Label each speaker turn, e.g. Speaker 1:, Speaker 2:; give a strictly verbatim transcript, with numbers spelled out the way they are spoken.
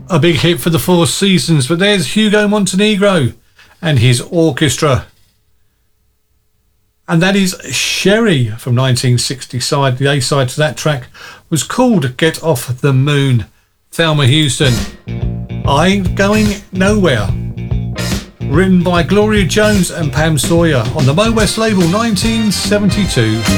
Speaker 1: a big hit for the Four Seasons, but there's Hugo Montenegro and his orchestra. And that is Sherry from nineteen sixty side. The A-side to that track was called Get Off the Moon. Thelma Houston, I Ain't Going Nowhere. Written by Gloria Jones and Pam Sawyer on the Mo West label nineteen seventy-two.